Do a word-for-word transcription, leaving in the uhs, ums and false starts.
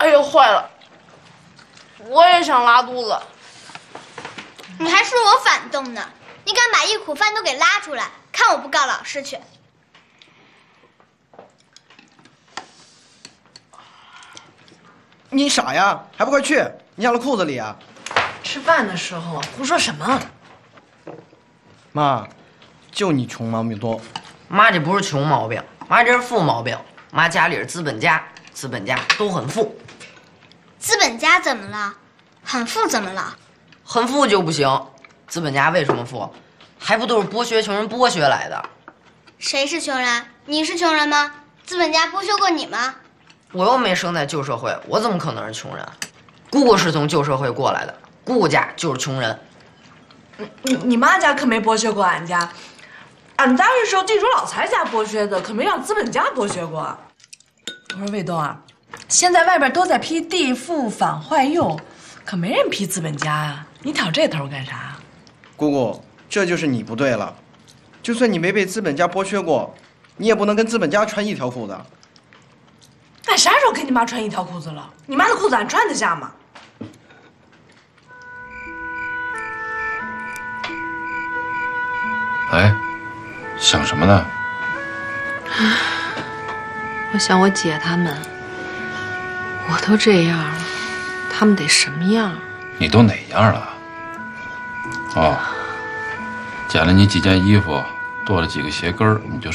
哎呦，坏了！我也想拉肚子。 你还说我反动呢？你敢把一苦饭都给拉出来，看我不告老师去！ 你傻呀？还不快去！你尿了裤子里啊！ 吃饭的时候胡说什么？ 妈，就你穷毛病多。 妈这不是穷毛病，妈这是富毛病。妈家里是资本家，资本家都很富。 资本家怎么了？很富怎么了？ 很富就不行。资本家为什么富？还不都是剥削穷人剥削来的？ 谁是穷人？你是穷人吗？资本家剥削过你吗？ 我又没生在旧社会，我怎么可能是穷人？姑姑是从旧社会过来的，姑姑家就是穷人。 你你妈家可没剥削过俺家，俺家是受地主老财家剥削的，可没让资本家剥削过。我说卫东啊，现在外边都在批地富反坏右，可没人批资本家呀、啊，你挑这头干啥？ 姑姑，这就是你不对了。就算你没被资本家剥削过，你也不能跟资本家穿一条裤子。 俺啥时候跟你妈穿一条裤子了？你妈的裤子俺穿得下吗？ 哎，想什么呢？ 我想我姐他们，我都这样了，他们得什么样？ 你都哪样了？哦，捡了你几件衣服，多了几个鞋跟儿，你就